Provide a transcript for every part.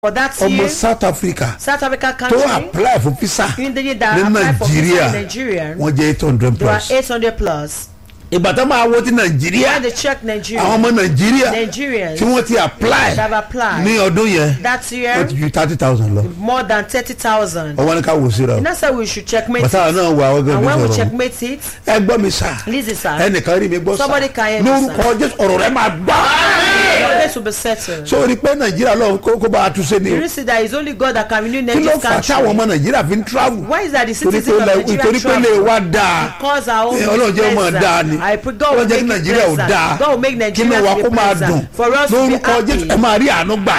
For that ọmọ year, South Africa South Africa tó country, apply for visa Indian that ní apply for visa in Nàìjíríà Nigeria, wọ́n jẹ́ 800 they were plus. 800 plus. ìgbà tó máa wọ ti Nàìjíríà When they check Nigeria, àwọn ọmọ Nàìjíríà Nigerians tí wọ́n ti apply that have applied ní ọdún yẹn that wọ́n year, ti ju 30,000 lọ. more than 30,000. ọwọ́ ní ká wò síra o. And that's why we should checkmate bàtà it. náà wà ọgọ́ And mi when we sọ̀rọ̀ checkmate it, ẹ gbọ́ mi sà listen, sir, ẹnìkan rí mi gbọ́ sà somebody can hear me, lórúkọ Jésù ọ̀rọ̀ rẹ máa gbọ́. your case will be settled. sórí pé Nàìjíríà lọ kó bá a tún ṣe ni You o. really see that it's only God that can renew kí ló Nigeria's fà táwọn country. ọmọ Nàìjíríà fi ń travel. Why is that the torí citizens of Nigeria pé lè travel? wá dáa Because our own Ọlọ́run jẹ́ ọmọ dáa ni I pray God will Ọlọ́run jẹ́ kí make it Nàìjíríà ò pleasant. dáa God will make kí Nigeria ló wá to kó be máa dùn pleasant. For us to be lórúkọ Jésù ẹ happy. máa rí àánú gbà.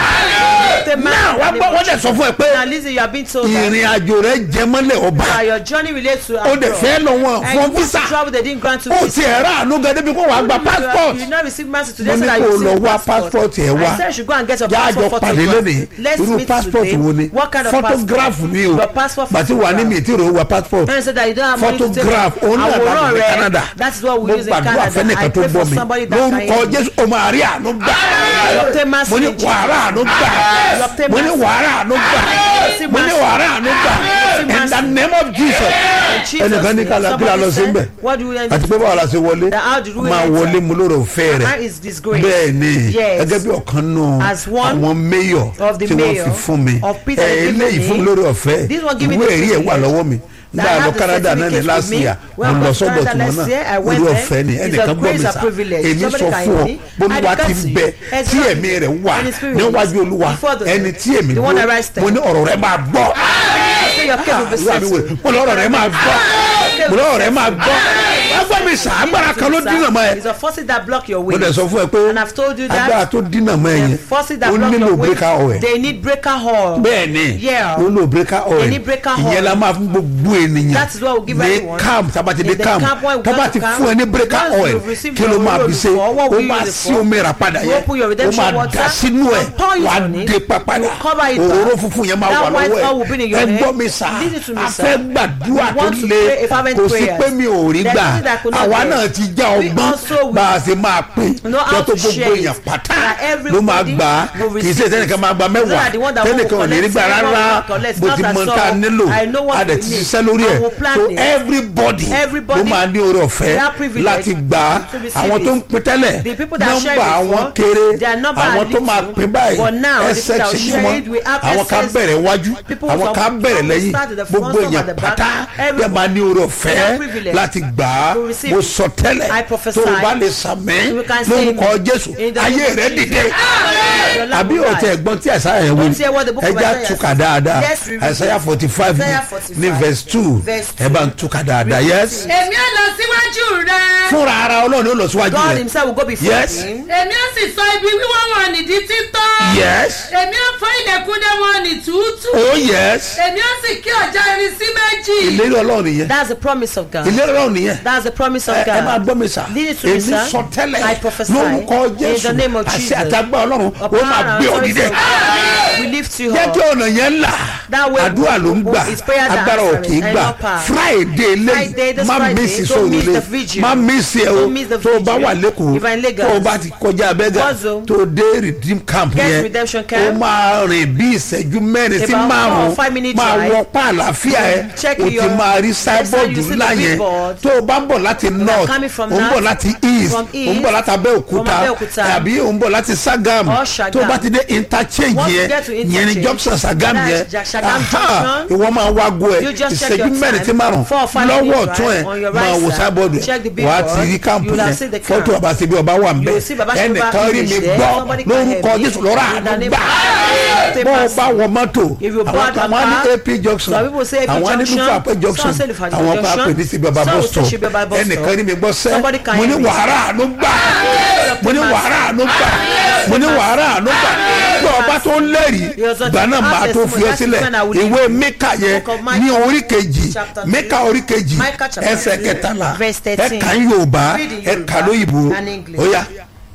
náà wá gbọ́ wọ́n dẹ̀ sọ fún ẹ pé Now listen, you have been told that ìrìn àjò rẹ jẹ mọ́lẹ̀ ọba your journey relates to ó dẹ̀ fẹ́ lọ wọn and fún you want visa to travel, they didn't grant you ó visa. ti ẹ̀ rà àánú gan débi kó wàá gba passport. You not receive mercy mo today, so ní that kó you o lọ receive wá passport ẹ wá I said you should go and get your jáàjọ passport photo. pàdé lónìí Let's irú meet passport today. wo ni What kind of photograph passport? ni o Your passport bàtí wà ní mi tí ro wa passport And said that you don't have money to take photograph òun náà àwòrán láti ní rẹ. Canada That is what we mo use in gbàdúrà Canada. I fẹ́nìkan tó pray gbọ́ for mi somebody that can lórúkọ hear me. Jésù o máa rí àánú gbà Obtain mercy mo ní in Jesus. wàrà àánú gbà Obtain mo ní mercy. wàrà àánú gbà mo ní wàrà àánú gbà in the name of Jesus ẹnìkan ní kálá kí la lọ sí mbẹ What do we àti pé báwo la ṣe wọlé How did we máa enter? wọlé mu lórí òfé How rẹ is this grace? bẹ́ẹ̀ ni Yes. gẹ́gẹ́ bí ọ̀kan nù As one àwọn mayor of the tí wọ́n mayor fi fún mi of Peter given eléyìí me. fún mi lórí ọ̀fẹ́ This one give me ìwé the ẹ̀rí ẹ̀ wà privilege lọ́wọ́ mi that I nígbà lọ have the Canada náà ní certificate last with me. year When mo I lọ was sọ́dọ̀ Canada tí last wọ́n year, I náà went lórí there. ọ̀fẹ́ ni It's ẹnìkan a gbọ́ mi grace, a sá privilege. èmi Somebody sọ can fún ọ hear me. bólúwa I ti can bẹ see. tí ẹ̀mí rẹ̀ wà And his spirit níwájú Olúwa before the ẹni tí èmi the one that dúró rises mo ní ọ̀rọ̀ rẹ̀ máa gbọ́ Say your case will be ìwà mi wò settled. mo lọ́rọ̀ rẹ̀ máa gbọ́ mo lọ́rọ̀ rẹ̀ máa gbọ́ agbọ́ mi sá agbára kan ló dínà mọ́ ẹ It's a forces that block your way. mo dẹ̀ sọ fún ẹ pé And I've told you that agbára tó dínà mọ́ ẹ the yẹn forces that ó block nílò your way, breaker oil they need breaker oil. bẹ́ẹ̀ ni Yeah. ó lò breaker oil They need breaker ìyẹn oil. la máa fún gbogbo ènìyàn That is what we'll give ní everyone. camp tabati In dé the camp camp, when we go tabati to camp, fún ẹ ní breaker once oil you've received kí ló your máa oil fi ṣe before, what ó will you máa use it sí for? omi rà padà You yẹn open your ó redemption máa water dà sínú ẹ and pour it wà á on it. dé papadà You cover it òróró up. funfun yẹn máa That wà white oil will lọ́wọ́ be in ẹ your ẹ hand. gbọ́ mi sá Listen to me, a sir. fẹ́ gbàdúrà We tó want to le pray a fervent kò sí prayers. pé mi ò rí There's gbà nothing that I could not àwa get. náà ti já We ọgbọ́n also will bá a ṣe máa pín know how lọ́tọ̀ to gbogbo share it. èèyàn pátá That ló máa everybody gbà á will kì í ṣe receive tẹnìkan máa gba it. mẹ́wàá Not the one that tẹnìkan ò will ní rí gbà collect, rárá not collect, bó not ti at mọ all. tá a nílò I know what a dẹ̀ we ti need. ṣiṣẹ́ lórí I ẹ̀ will plan so it. everybody ló máa ní oore ọ̀fẹ́ that privilege láti gbà á to receive àwọn it. tó ń pin tẹ́lẹ̀ The people that share nọ́mbà it àwọn before, kéré their number àwọn are tó máa little. pin báyìí But now, the ẹsẹ̀ people that tí share wọ́n it, we have àwọn kan access. bẹ̀rẹ̀ wájú People àwọn from- kan bẹ̀rẹ̀ from lẹ́yìn start to the front, gbogbo some èèyàn at the back. pátá Everybody. yẹ máa ní oore That ọ̀fẹ́ privilege láti gbà á to receive mo it. sọ tẹ́lẹ̀ I prophesy. tó o bá lè sàmì You can say lórúkọ amen. Jésù In the ayé name of rẹ Jesus. dìde Your life àbí will ọ̀tẹ̀ rise. ẹ̀gbọ́n tí àṣà yẹn wí Don't hear what the book of ẹja Isaiah túkà says. dáadáa Yes, we read Isaiah it. 45 Isaiah 45. ní verse 2 Verse ẹ bá ń túkà dáadáa yes èmi á lọ síwájú rẹ. fúnra ara Ọlọ́run ó lọ síwájú God rẹ himself will go before Yes. him. èmi á sì sọ ibi wíwọ́ wọn nìdí títọ́. yes èmi á fọ́ ilẹ̀kùndé wọn ní túútú. oh yes èmi á sì kí ọjà irin sí méjì. ìlérí Ọlọ́run nìyẹn That's the promise of God. ìlérí Ọlọ́run nìyен That's the promise of ẹ máa God. gbọ́ mi sà Listen to me, èmi sir. sọ tẹ́lẹ̀ I prophesy lórúkọ in Jésù the name of àṣẹ Jesus. àtàgbà Ọlọ́run ó Upon máa our gbé ọ authority dìde of God, we lift you jẹ́ kí up. ọ̀nà yẹn là That way àdúrà ló ń gbà is prayer that agbára ò kì í answers gbà and not power. Friday Friday, lẹ́yìn this má Friday, mísì don't miss sóòrùlé the vigil. má mísì ẹ o Don't miss the tó o bá vigil. wà lẹ́kọ̀ọ́ If I'm in Lagos, tó o bá ti kọjá abẹ́gà Gọ́zọ̀, tó o dé redeem camp Get yẹn redemption o camp. máa rìn bí ìṣẹ́jú mẹ́rin sí About 4 or márùn-ún 5 minute máa drive. wọ pa àlàáfíà ẹ Check o ti your máa rí website, sáíbọ̀dù you see the ńlá yẹn billboard. tó o bá ń bọ̀ láti north coming from o ń bọ̀ north, láti east from o ń bọ̀ láti Abẹ́òkúta from Abẹ́òkúta. àbí o ń bọ̀ láti Sagam Or Sagam. tó o bá ti dé interchange Once you yẹn get to yẹn ni interchange, Johnson Sagam yẹn that's Sagam Aha, Junction. ìwọ máa wá go ẹ You just check ìṣẹ́jú your mẹ́rin time. tí márùn 4 or 5 lọ́wọ́ minutes ọ̀tún ẹ̀ drive on your máa right wò side. sábọ̀dù Check the ẹ̀ wàá ti billboard. rí káàmpù You will yẹn see the camp. fọ́tò àbáṣebí ọba wà ń You bẹ̀ will see Baba Sheba ẹnìkan rí mi image there. gbọ́ Somebody can lórúkọ help me. Jésù lọ́rọ̀ In the àánú name gbà of Jesus. bọ́ ọ bá wọ mọ́tò If you àwọn board kan a wọ́n ní car, AP Junction some people say AP àwọn ní Junction, Lufa Junction some say Lufa àwọn kan Junction, pè ní síbi ọba some bus will say stop Shibi Ọba bus stop. ẹnìkan rí mi gbọ́ sẹ́ Somebody can mo ní help me. wàhálà àánú gbà mo ní wàhálà àánú gbà mo ní wàhálà àánú gbà bí ọba tó ń lẹ́rìí gbà náà máa tó fi ọ sílẹ̀ ìwé Míkà yẹn ní orí kejì Míkà orí kejì ẹsẹ̀ kẹtàlá ẹ̀ka Yorùbá ẹ̀ka lóyìnbó ó yá.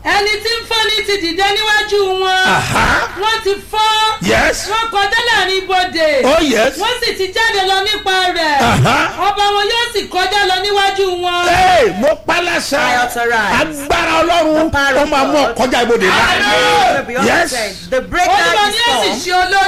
ẹni tí ń fọ́ni ti dìde níwájú wọn. wọ́n ti fọ́. Yes. wọ́n kọjá láàrin ibodè. Oh yes. wọ́n sì ti jáde lọ nípa rẹ̀. ọba wọn yóò sì kọjá lọ níwájú wọn. Mo pálásà agbára Ọlọ́run ó máa mú ọ kọjá ibodè náà. Yes. The breaker olúwa is ni ó sì come. ṣe olórí.